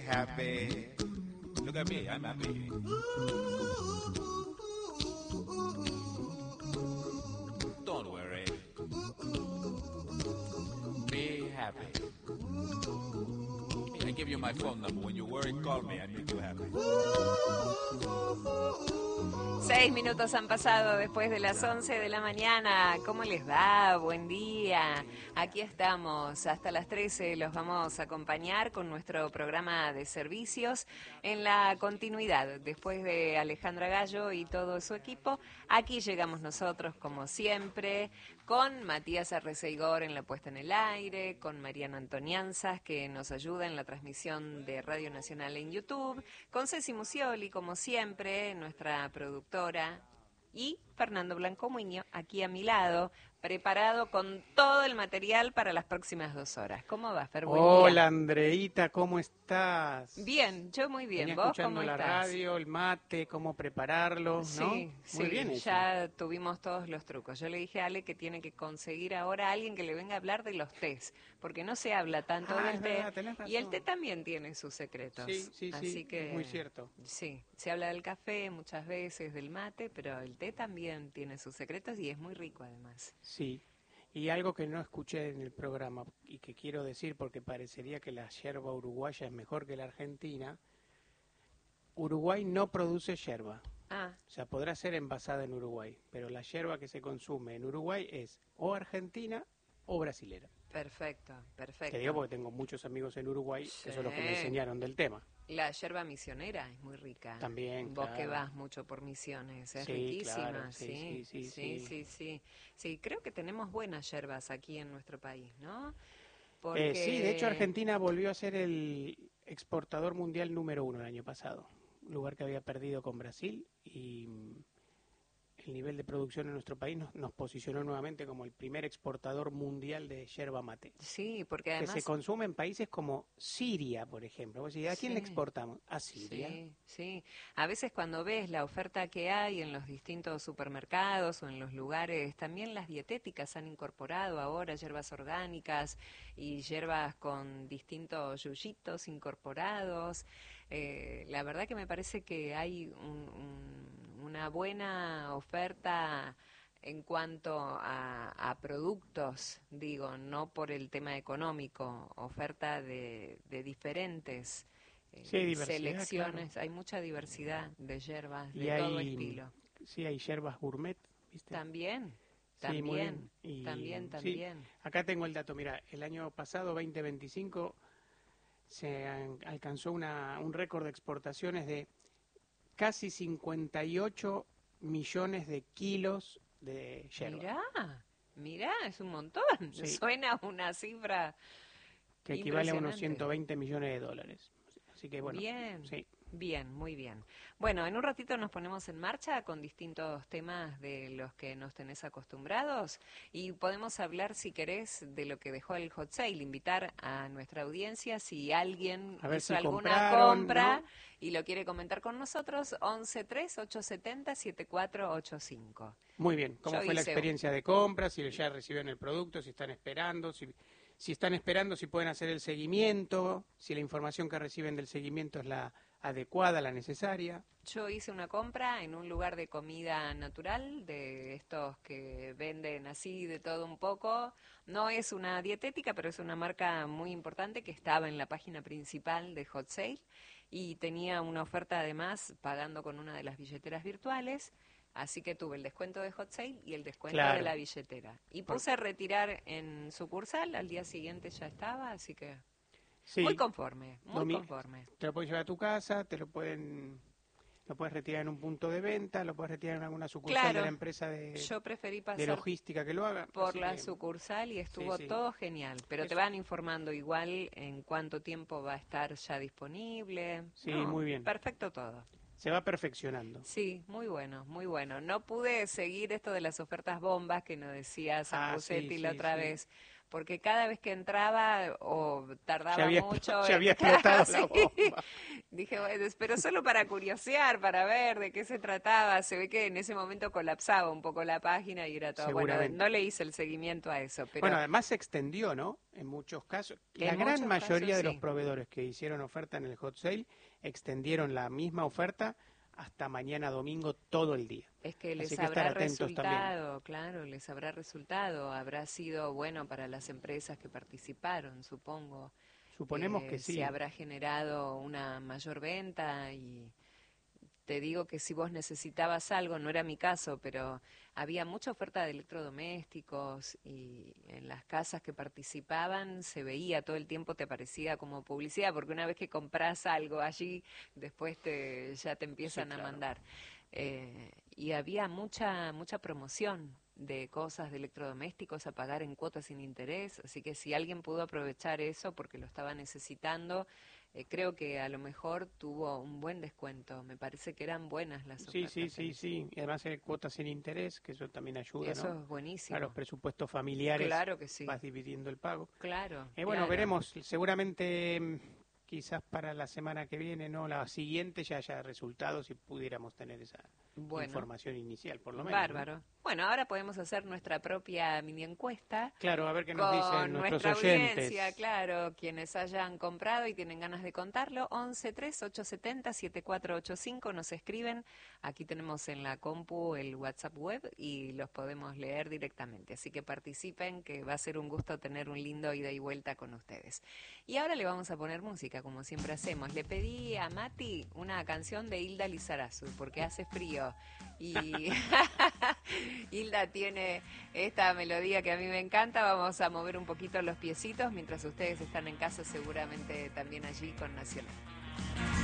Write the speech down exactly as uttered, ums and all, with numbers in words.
happy. Look at me, I'm happy. Don't worry. Be happy. I give you my phone number. When you worry, call me. I make you happy. Seis minutos han pasado después de las once de la mañana. ¿Cómo les va? Buen día. Aquí estamos. Hasta las trece los vamos a acompañar con nuestro programa de servicios en la continuidad. Después de Alejandra Gallo y todo su equipo, aquí llegamos nosotros como siempre, con Matías Arreceigor en la puesta en el aire, con Mariano Antonianzas que nos ayuda en la transmisión de Radio Nacional en YouTube, con Ceci Musioli como siempre, nuestra productora, y Fernando Blanco Muñoz aquí a mi lado, preparado con todo el material para las próximas dos horas. ¿Cómo va, Fer? Buen Hola, día. Andreita, ¿cómo estás? Bien, yo muy bien. Venía ¿Vos escuchando cómo la estás? radio, el mate, cómo prepararlo, ¿no? Sí, Muy sí, bien eso. ya tuvimos todos los trucos. Yo le dije a Ale que tiene que conseguir ahora a alguien que le venga a hablar de los tés, porque no se habla tanto Ah, del es té. verdad, tenés razón. Y el té también tiene sus secretos. Sí, sí, Así sí, que, es muy cierto. Sí, se habla del café muchas veces, del mate, pero el té también tiene sus secretos y es muy rico además. Sí, y algo que no escuché en el programa y que quiero decir porque parecería que la yerba uruguaya es mejor que la argentina, Uruguay no produce yerba. Ah, O sea, podrá ser envasada en Uruguay, pero la yerba que se consume en Uruguay es o argentina o brasilera. perfecto, perfecto. Te digo porque tengo muchos amigos en Uruguay Sí. que son los que me enseñaron del tema. La yerba misionera es muy rica. También, Vos claro. que vas mucho por Misiones, es Sí, riquísima, claro, sí, sí, sí, sí, sí, sí, sí, sí. Sí, creo que tenemos buenas yerbas aquí en nuestro país, ¿no? Eh, sí, de hecho Argentina volvió a ser el exportador mundial número uno el año pasado, un lugar que había perdido con Brasil, y mm, el nivel de producción en nuestro país nos, nos posicionó nuevamente como el primer exportador mundial de yerba mate. Sí, porque Que además... se consume en países como Siria, por ejemplo. Vos decís, ¿a quién le Sí. exportamos? A Siria. Sí, sí. A veces cuando ves la oferta que hay en los distintos supermercados o en los lugares, también las dietéticas han incorporado ahora hierbas orgánicas y hierbas con distintos yuyitos incorporados. Eh, la verdad que me parece que hay un, un, una buena oferta en cuanto a, a productos, digo, no por el tema económico, oferta de, de diferentes eh, Sí, hay diversidad, selecciones, claro. hay mucha diversidad de hierbas de Y todo hay, estilo. sí, hay yerbas gourmet, ¿viste? También, Sí, muy también, bien. Y, también, sí, también. acá tengo el dato, mira, el año pasado, veinte veinticinco, se an- alcanzó una, un récord de exportaciones de casi cincuenta y ocho millones de kilos de yerba, Mirá, mirá, es un montón. Sí. Suena una cifra que equivale a unos impresionante. ciento veinte millones de dólares. Así que bueno, Bien. sí. Bien, muy bien. Bueno, en un ratito nos ponemos en marcha con distintos temas de los que nos tenés acostumbrados y podemos hablar, si querés, de lo que dejó el hot sale, invitar a nuestra audiencia si alguien A ver hizo si alguna compraron, compra ¿no? y lo quiere comentar con nosotros, once tres ocho siete cero siete cuatro ocho cinco. Muy bien, ¿cómo Yo fue la hice- experiencia de compra? Si ya recibieron el producto, si están esperando, si, si están esperando, si pueden hacer el seguimiento, si la información que reciben del seguimiento es la adecuada, la necesaria. Yo hice una compra en un lugar de comida natural, de estos que venden así de todo un poco. No es una dietética, pero es una marca muy importante que estaba en la página principal de Hot Sale y tenía una oferta además pagando con una de las billeteras virtuales. Así que tuve el descuento de Hot Sale y el descuento Claro. de la billetera. Y Por- puse a retirar en sucursal, al día siguiente ya estaba, así que Sí, muy conforme, muy Domi- conforme. te lo puedes llevar a tu casa, te lo pueden, lo puedes retirar en un punto de venta, lo puedes retirar en alguna sucursal Claro, de la empresa de, Yo preferí de pasar logística que lo haga. por así la que- sucursal y estuvo Sí, sí. todo genial, pero te Eso. van informando igual en cuánto tiempo va a estar ya disponible. Sí, No, muy bien. Perfecto todo. Se va perfeccionando. Sí, muy bueno, muy bueno. No pude seguir esto de las ofertas bombas que nos decía Sambucetti Ah, sí, la sí, otra sí. vez, porque cada vez que entraba o tardaba Ya había mucho, explo- ya había Claro, explotado la sí. bomba. Dije, bueno, pero solo para curiosear, para ver de qué se trataba. Se ve que en ese momento colapsaba un poco la página y era todo. Bueno, no le hice el seguimiento a eso. Pero bueno, además se extendió, ¿no? En muchos casos. La en gran mayoría casos, de los sí. proveedores que hicieron oferta en el hot sale extendieron la misma oferta hasta mañana domingo todo el día. Es que les Así que habrá estar atentos resultado, también. claro, les habrá resultado. Habrá sido bueno para las empresas que participaron, supongo. Suponemos Eh, que sí. Se habrá generado una mayor venta y te digo que si vos necesitabas algo, no era mi caso, pero había mucha oferta de electrodomésticos y en las casas que participaban se veía todo el tiempo, te aparecía como publicidad, porque una vez que compras algo allí, después te ya te empiezan Sí, claro. a mandar. Eh, y había mucha mucha promoción de cosas de electrodomésticos a pagar en cuotas sin interés, así que si alguien pudo aprovechar eso porque lo estaba necesitando, eh, creo que a lo mejor tuvo un buen descuento. Me parece que eran buenas las Sí, ofertas. sí, sí, sí. Y además hay cuotas sin interés, que eso también ayuda, Eso ¿no? es buenísimo. A los presupuestos familiares. Claro que sí. Vas dividiendo el pago. Claro. Eh, bueno, claro. veremos. Seguramente mm, quizás para la semana que viene, no, la siguiente ya haya resultados y pudiéramos tener esa bueno, información inicial, por lo menos. Bárbaro. ¿No? Bueno, ahora podemos hacer nuestra propia mini encuesta. Claro, a ver qué nos con dicen nuestros nuestra oyentes. Audiencia, claro, quienes hayan comprado y tienen ganas de contarlo, once tres ocho siete cero siete cuatro ocho cinco nos escriben. Aquí tenemos en la compu el WhatsApp web y los podemos leer directamente. Así que participen, que va a ser un gusto tener un lindo ida y vuelta con ustedes. Y ahora le vamos a poner música, como siempre hacemos. Le pedí a Mati una canción de Hilda Lizarazu, porque hace frío. Y Hilda tiene esta melodía que a mí me encanta. Vamos a mover un poquito los piecitos mientras ustedes están en casa, seguramente también allí con Nacional.